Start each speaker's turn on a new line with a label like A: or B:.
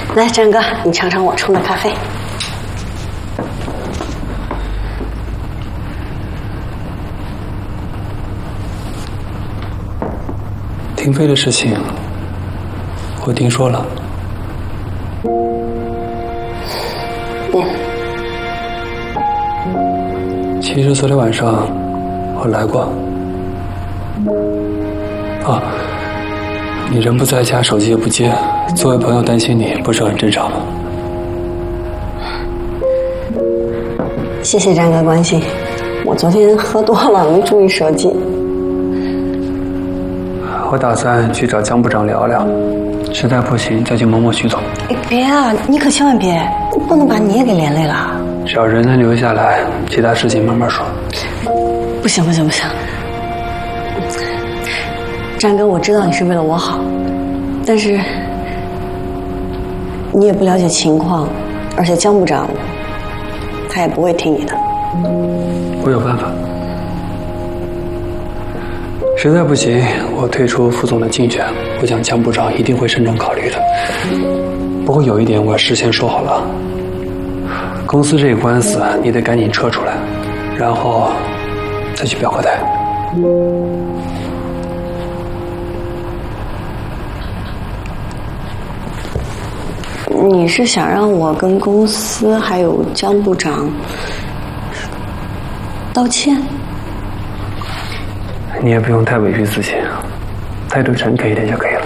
A: 来，张哥，你尝尝我冲的咖啡。
B: 停飞的事情，我听说了。其实昨天晚上我来过。啊，你人不在家，手机也不接，作为朋友担心你，不是很正常吗？
A: 谢谢张哥关心，我昨天喝多了，没注意手机。
B: 我打算去找江部长聊聊，实在不行再去摸摸徐总。
A: 哎，别啊，你可千万别，不能把你也给连累了。
B: 只要人能留下来，其他事情慢慢说。
A: 不行不行不行，张哥，我知道你是为了我好，但是你也不了解情况，而且江部长他也不会听你的。
B: 我有办法，实在不行，我退出副总的竞选，我想江部长一定会慎重考虑的。不过有一点我要事先说好了，公司这个官司你得赶紧撤出来，然后再去表个态。
A: 你是想让我跟公司还有江部长道歉？
B: 你也不用太委屈自己，态度诚恳一点就可以了。